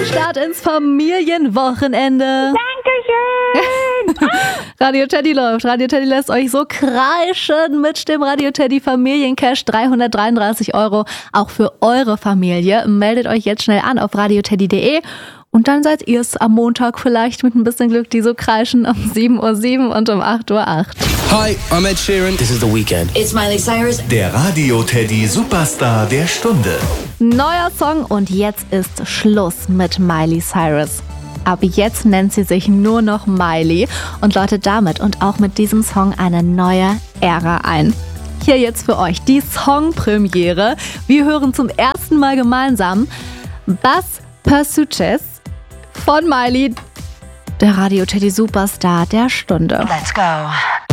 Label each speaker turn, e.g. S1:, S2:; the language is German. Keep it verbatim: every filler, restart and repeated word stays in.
S1: Start ins Familienwochenende.
S2: Dankeschön.
S1: Radio Teddy läuft. Radio Teddy lässt euch so kreischen mit dem Radio Teddy Familiencash. dreihundertdreiunddreißig Euro auch für eure Familie. Meldet euch jetzt schnell an auf radioteddy punkt de. Und dann seid ihr es am Montag vielleicht mit ein bisschen Glück, die so kreischen um sieben Uhr sieben und um acht Uhr acht.
S3: Hi, I'm Ed Sheeran. This is The Weeknd.
S4: It's Miley Cyrus.
S5: Der Radio Teddy Superstar der Stunde.
S1: Neuer Song und jetzt ist Schluss mit Miley Cyrus. Ab jetzt nennt sie sich nur noch Miley und läutet damit und auch mit diesem Song eine neue Ära ein. Hier jetzt für euch die Songpremiere. Wir hören zum ersten Mal gemeinsam Buzz Pursuches von Miley, der Radio Teddy Superstar der Stunde.
S4: Let's go.